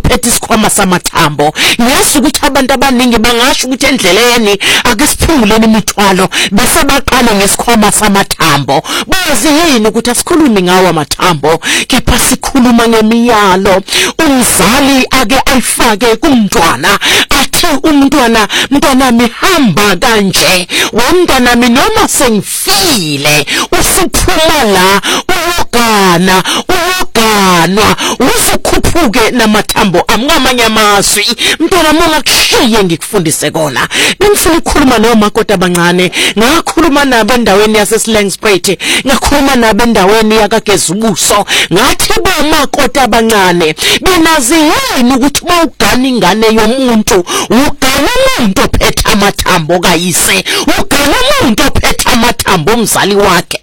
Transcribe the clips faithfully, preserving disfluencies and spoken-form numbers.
ngiphethe isikhwama samathambo. Ngiyazi ukuthi abantu abaningi bangasho ukuthi endleleni ake siphunguleni imithwalo bese baqala ngesikhwama samathambo. Bazi yini ukuthi asikhulumi ngawo amathambo, kepha sikhuluma ngemiyalo. Umzali ake ayifake kumntwana athi umntwana, mntwanami hamba kanje, wamntwanami noma sengifile usuphuma la uyogana uyoganwa usukhuphuke namathambo amngamanye amazwi. Mntwana mongakushiye ngikufundise kona. Bengifuna ukukhuluma nomakoti abancane, ngakhuluma nabo endaweni yaseSlangspreet, ngakhuluma nabo endaweni yakaGezubuso, ngathi bomakoti abancane benazi yini ukuthi mawugana ingane yomuntu ugana umuntu ophethe amathambo kayise, ugana umuntu ophethe amathambo omzali wakhe.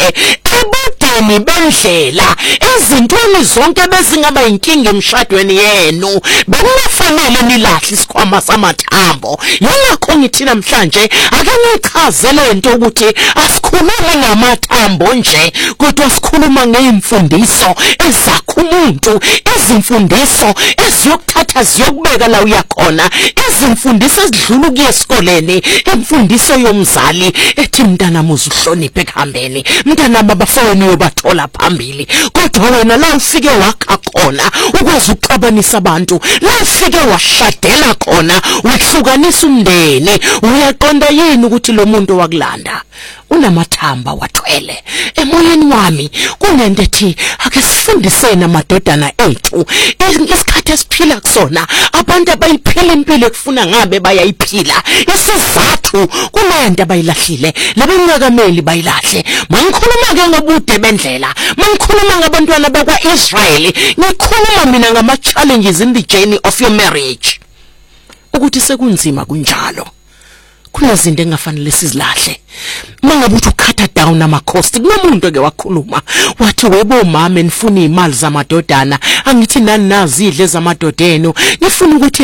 Ebudeni bendlela ezintweni zonke bezingaba inkinga emshadweni yenu bekufanele nilahle isikhwama samathambo. Yingakho ngithi namhlanje ake ngichazele into ukuthi asikhulumi ngamathambo nje kodwa sikhuluma ngeimfundiso ezakha umuntu, izimfundiso eziyokuthatha ziyokubeka la uyakhona, izimfundiso ezidlula kuye esikoleni, imfundiso yomzali ethi mntanami uzuhloniphe ekuhambeni, mntanami abafowenu yobathola phambili. Kodwa wena la ufike wakha khona ukwazi ukuxabanisa abantu, la ufike washadela khona wahlukanisa umndeni, uyaqonda yini ukuthi lo muntu wakulanda unamathamba waxwele emoyeni wami? Kunento ethi ake sifundisene amadodana ethu isikhathi esiphila kusona, abantu abayiphila impilo ekufuna ngabe bayayiphila. Isizathu kunento abayilahlile labengakameli bayilahle. Mangikhuluma ke ngobude bendlela, mangikhuluma ngabantwana bakwaIsrael, ngikhuluma mina ngama challenges in the journey of your marriage. Ukuthi sekunzima kunjalo, kunezinto engafanele sizilahle. Mangabe uthi ukhatha down amakhosti, kunomuntu ke wakhuluma wathi webo mama nifuna imali zamadodana, angithi nani nazi idle zamadodeno, nifuna ukuthi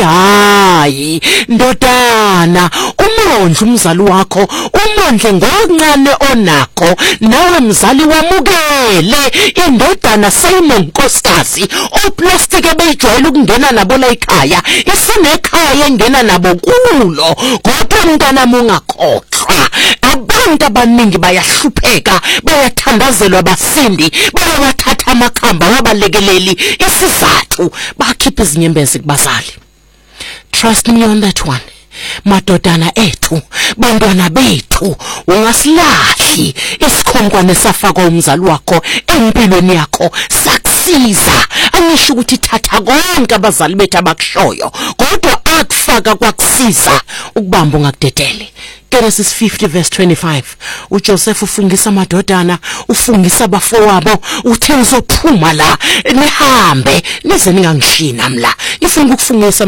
hayi ndodana umondle umzali wakho, umondle ngokuncane onakho, nawe mzali wamukele indodana seyinenkosikazi oplastic ebeyijwayele ukungena nabo la ekhaya, isinekhaya engena nabo kulo. Kodwa mntana mungakhohlwa, abantu abaningi bayahlupheka, bayathandazelwa abasindi, bayawathatha amakhamba wabalekeleli. Isizathu bakhipha izinyembezi kubazali. Trust me on that one. Madodana ethu, bantwana bethu, ungasilahli isikhonkwane safaka umzali wakho empilweni yakho sakusiza. Angisho ukuthi thatha konke abazali bethu abakushoyo, kodwa akufaka kwakusiza ukubamba ungakudedele. Genesis fifty verse twenty-five. uJoseph ufungisa amadodana, ufungisa abafowabo, uthe uzophuma la nihambe nize ningangishina mla. Ifuna ukufungisa